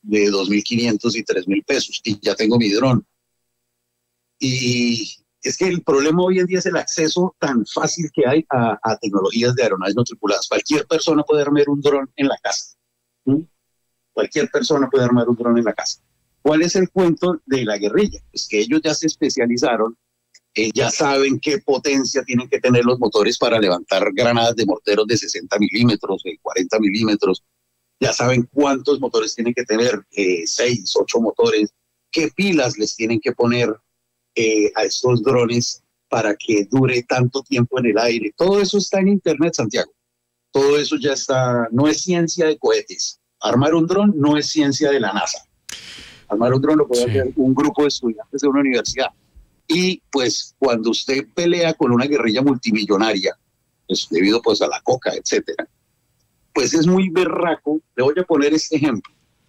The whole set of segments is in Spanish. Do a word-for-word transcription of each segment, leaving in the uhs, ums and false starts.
de dos mil quinientos y tres mil pesos y ya tengo mi dron. Y es que el problema hoy en día es el acceso tan fácil que hay a, a tecnologías de aeronaves no tripuladas. Cualquier persona puede armar un dron en la casa. ¿Mm? Cualquier persona puede armar un dron en la casa. ¿Cuál es el cuento de la guerrilla? Pues que ellos ya se especializaron, eh, ya saben qué potencia tienen que tener los motores para levantar granadas de morteros de sesenta milímetros, de cuarenta milímetros, ya saben cuántos motores tienen que tener, eh, seis, ocho motores, qué pilas les tienen que poner eh, a estos drones para que dure tanto tiempo en el aire. Todo eso está en internet, Santiago. Todo eso ya está, no es ciencia de cohetes. Armar un dron no es ciencia de la NASA. Armar un dron lo puede sí. hacer un grupo de estudiantes de una universidad. Y pues cuando usted pelea con una guerrilla multimillonaria, pues, debido pues a la coca, etcétera, pues es muy berraco. Le voy a poner este ejemplo.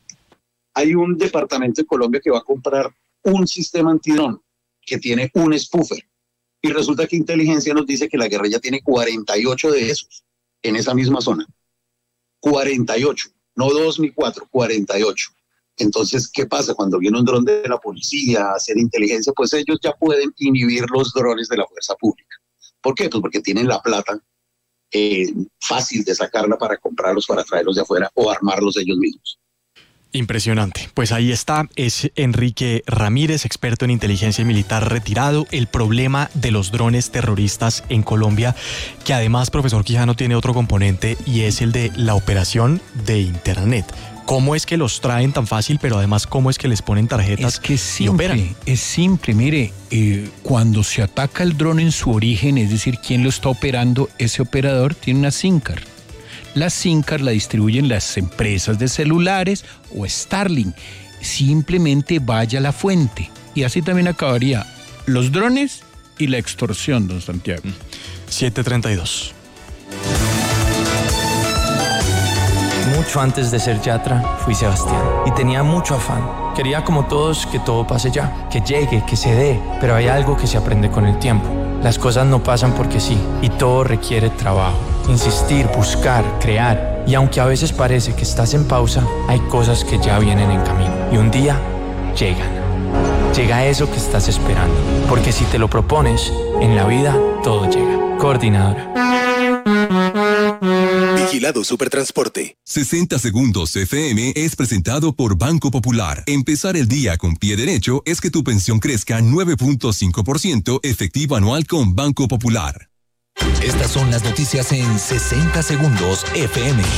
Hay un departamento en Colombia que va a comprar un sistema antidrón que tiene un spoofer. Y resulta que inteligencia nos dice que la guerrilla tiene cuarenta y ocho de esos en esa misma zona. cuarenta y ocho, no dos ni cuatro, cuarenta y ocho. Entonces, ¿qué pasa? Cuando viene un dron de la policía a hacer inteligencia, pues ellos ya pueden inhibir los drones de la fuerza pública. ¿Por qué? Pues porque tienen la plata eh, fácil de sacarla para comprarlos, para traerlos de afuera o armarlos ellos mismos. Impresionante. Pues ahí está, es Enrique Ramírez, experto en inteligencia militar retirado. El problema de los drones terroristas en Colombia, que además, profesor Quijano, tiene otro componente y es el de la operación de Internet. ¿Cómo es que los traen tan fácil, pero además cómo es que les ponen tarjetas? Es que es simple, es simple. Mire, eh, cuando se ataca el dron en su origen, es decir, quién lo está operando, ese operador tiene una SIM card. La SIM card la distribuyen las empresas de celulares o Starlink. Simplemente vaya a la fuente. Y así también acabaría los drones y la extorsión, don Santiago. siete treinta y dos. Mucho antes de ser Yatra, fui Sebastián y tenía mucho afán. Quería como todos que todo pase ya, que llegue, que se dé, pero hay algo que se aprende con el tiempo. Las cosas no pasan porque sí y todo requiere trabajo, insistir, buscar, crear. Y aunque a veces parece que estás en pausa, hay cosas que ya vienen en camino y un día llegan. Llega eso que estás esperando, porque si te lo propones, en la vida todo llega. Coordinadora. Vigilado Supertransporte. sesenta Segundos F M es presentado por Banco Popular. Empezar el día con pie derecho es que tu pensión crezca nueve punto cinco por ciento efectivo anual con Banco Popular. Estas son las noticias en sesenta Segundos F M.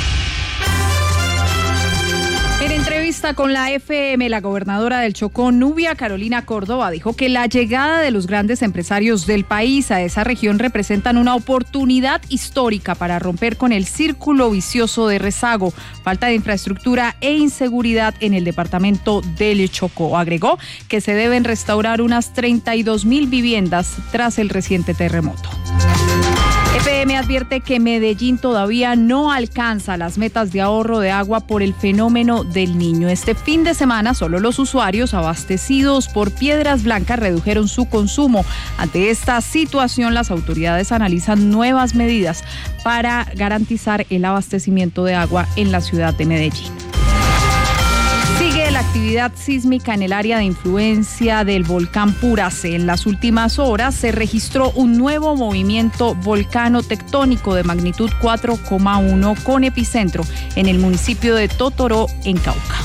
En entrevista con la F M, la gobernadora del Chocó, Nubia Carolina Córdoba, dijo que la llegada de los grandes empresarios del país a esa región representan una oportunidad histórica para romper con el círculo vicioso de rezago, falta de infraestructura e inseguridad en el departamento del Chocó. Agregó que se deben restaurar unas treinta y dos mil viviendas tras el reciente terremoto. F M advierte que Medellín todavía no alcanza las metas de ahorro de agua por el fenómeno del Niño. Este fin de semana solo los usuarios abastecidos por Piedras Blancas redujeron su consumo. Ante esta situación, las autoridades analizan nuevas medidas para garantizar el abastecimiento de agua en la ciudad de Medellín. Sigue la actividad sísmica en el área de influencia del volcán Puracé. En las últimas horas se registró un nuevo movimiento volcano tectónico de magnitud cuatro coma uno con epicentro en el municipio de Totoró, en Cauca.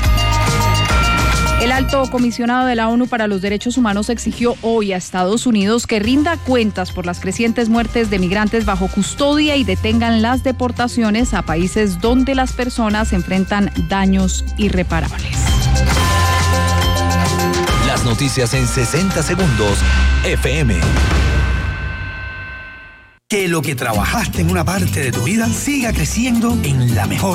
El alto comisionado de la ONU para los Derechos Humanos exigió hoy a Estados Unidos que rinda cuentas por las crecientes muertes de migrantes bajo custodia y detengan las deportaciones a países donde las personas enfrentan daños irreparables. Las noticias en sesenta Segundos F M. Que lo que trabajaste en una parte de tu vida siga creciendo en la mejor